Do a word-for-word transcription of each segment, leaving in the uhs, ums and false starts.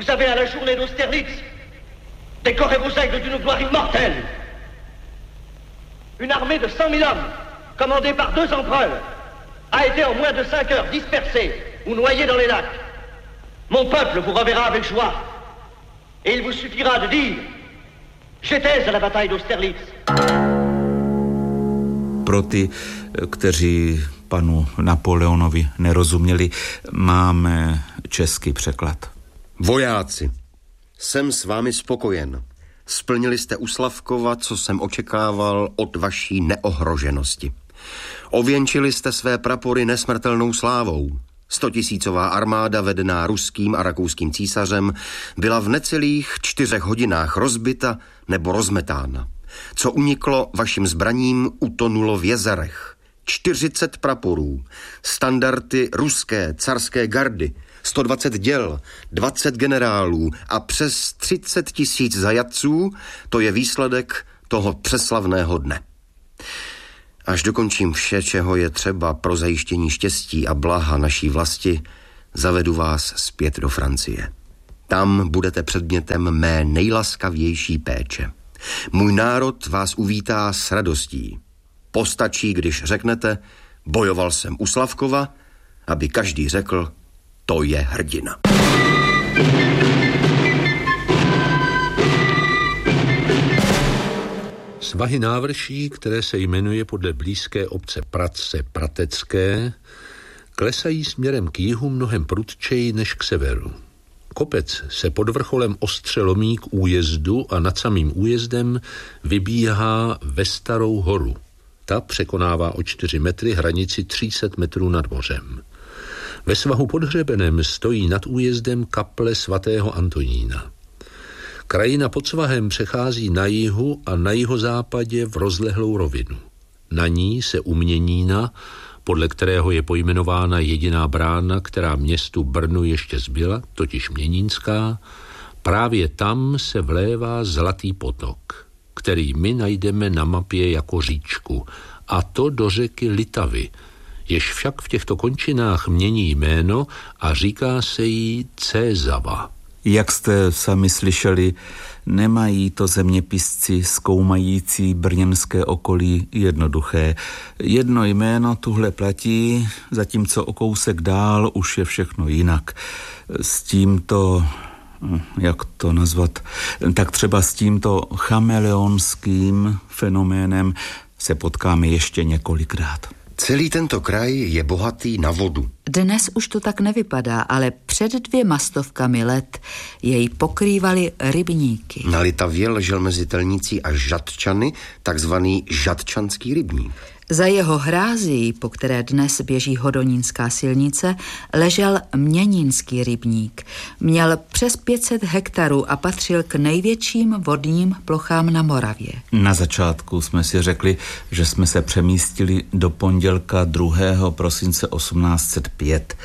Vous avez à la journée d'Austerlitz décoré vos aigles d'une gloire immortelle. Une armée de cent mille hommes, commandée par deux empereurs, a été en moins de cinq heures dispersée ou noyée dans les lacs. Mon peuple vous reverra avec joie. Et il vous suffira de dire: j'étais à la bataille d'Austerlitz. Pro ty, kteří panu Napoleonovi nerozuměli, máme český překlad. Vojáci, jsem s vámi spokojen. Splnili jste u Slavkova, co jsem očekával od vaší neohroženosti. Ověnčili jste své prapory nesmrtelnou slávou. Stotisícová armáda vedená ruským a rakouským císařem byla v necelých čtyřech hodinách rozbita nebo rozmetána. Co uniklo vašim zbraním, utonulo v jezerech. čtyřicet praporů, standardy ruské carské gardy, sto dvacet děl, dvacet generálů a přes třicet tisíc zajatců, to je výsledek toho přeslavného dne. Až dokončím vše, čeho je třeba pro zajištění štěstí a blaha naší vlasti, zavedu vás zpět do Francie. Tam budete předmětem mé nejlaskavější péče. Můj národ vás uvítá s radostí. Postačí, když řeknete: bojoval jsem u Slavkova, aby každý řekl: to je hrdina. Svahy návrší, které se jmenuje podle blízké obce Pratce Pratecké, klesají směrem k jihu mnohem prudčeji než k severu. Kopec se pod vrcholem ostře lomí k újezdu a nad samým újezdem vybíhá ve Starou horu. Ta překonává o čtyři metry hranici tři sta metrů nad mořem. Ve svahu pod hřebenem stojí nad újezdem kaple svatého Antonína. Krajina pod svahem přechází na jihu a na jihozápadě v rozlehlou rovinu. Na ní se u Měnína, podle kterého je pojmenována jediná brána, která městu Brnu ještě zbyla, totiž Měnínská, právě tam se vlévá Zlatý potok, který my najdeme na mapě jako říčku, a to do řeky Litavy, jež však v těchto končinách mění jméno a říká se jí Cézava. Jak jste sami slyšeli, nemají to zeměpisci zkoumající brněnské okolí jednoduché. Jedno jméno tuhle platí, zatímco o kousek dál už je všechno jinak. S tímto, jak to nazvat, tak třeba s tímto chameleonským fenoménem se potkáme ještě několikrát. Celý tento kraj je bohatý na vodu. Dnes už to tak nevypadá, ale před dvěma stovkami let jej pokrývaly rybníky. Na Litavě ležel mezi Telnicí a Žatčany takzvaný Žatčanský rybník. Za jeho hrází, po které dnes běží Hodonínská silnice, ležel Měnínský rybník. Měl přes pět set hektarů a patřil k největším vodním plochám na Moravě. Na začátku jsme si řekli, že jsme se přemístili do pondělka druhého prosince osmnáct set pět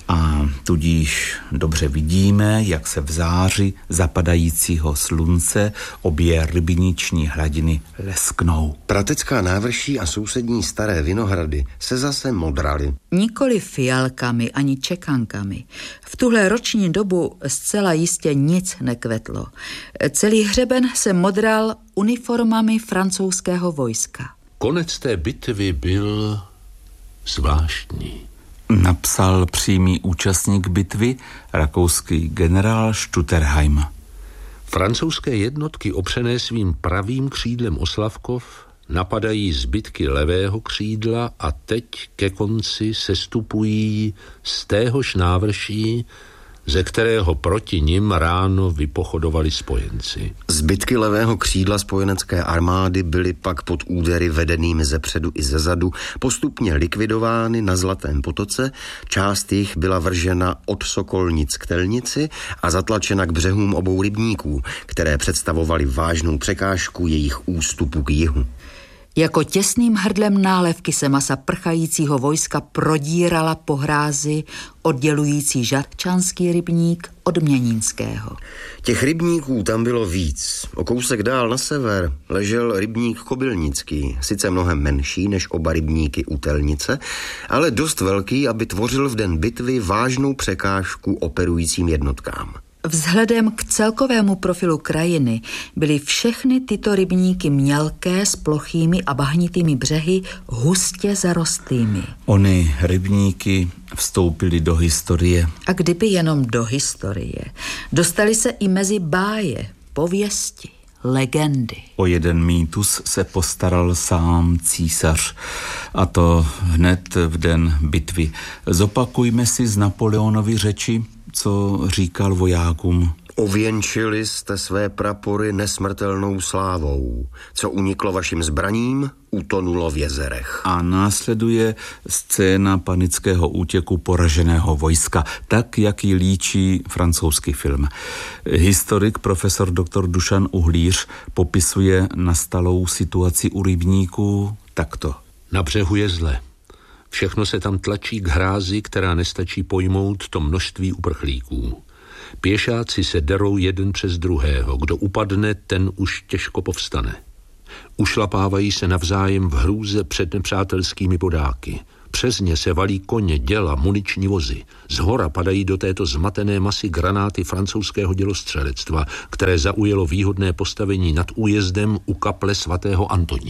a tudíž dobře vidíme, jak se v záři zapadajícího slunce obě rybniční hladiny lesknou. Pratecká návrší a sousední Staré Vinohrady se zase modraly. Nikoli fialkami ani čekankami. V tuhle roční dobu zcela jistě nic nekvetlo. Celý hřeben se modral uniformami francouzského vojska. Konec té bitvy byl zvláštní. Napsal přímý účastník bitvy, rakouský generál Stutterheim. Francouzské jednotky opřené svým pravým křídlem o Slavkov napadají zbytky levého křídla a teď ke konci sestupují z téhož návrší, ze kterého proti nim ráno vypochodovali spojenci. Zbytky levého křídla spojenecké armády byly pak pod údery vedenými zepředu i zezadu postupně likvidovány na Zlatém potoce, část jich byla vržena od Sokolnic k Telnici a zatlačena k břehům obou rybníků, které představovaly vážnou překážku jejich ústupu k jihu. Jako těsným hrdlem nálévky se masa prchajícího vojska prodírala po hrázi oddělující Žatčanský rybník od Měnínského. Těch rybníků tam bylo víc. O kousek dál na sever ležel rybník Kobylnický, sice mnohem menší než oba rybníky u Telnice, ale dost velký, aby tvořil v den bitvy vážnou překážku operujícím jednotkám. Vzhledem k celkovému profilu krajiny byly všechny tyto rybníky mělké s plochými a bahnitými břehy hustě zarostlými. Ony rybníky vstoupily do historie. A kdyby jenom do historie, dostali se i mezi báje, pověsti, legendy. O jeden mýtus se postaral sám císař, a to hned v den bitvy. Zopakujme si z Napoleonovy řeči, co říkal vojákům. Ověnčili jste své prapory nesmrtelnou slávou. Co uniklo vašim zbraním, utonulo v jezerech. A následuje scéna panického útěku poraženého vojska, tak, jak ji líčí francouzský film. Historik profesor doktor Dušan Uhlíř popisuje nastalou situaci u rybníků takto. Na břehu je zle. Všechno se tam tlačí k hrázi, která nestačí pojmout to množství uprchlíků. Pěšáci se derou jeden přes druhého. Kdo upadne, ten už těžko povstane. Ušlapávají se navzájem v hrůze před nepřátelskými bodáky. Přes ně se valí koně, děla, muniční vozy. Zhora padají do této zmatené masy granáty francouzského dělostřelectva, které zaujalo výhodné postavení nad újezdem u kaple svatého Antonína.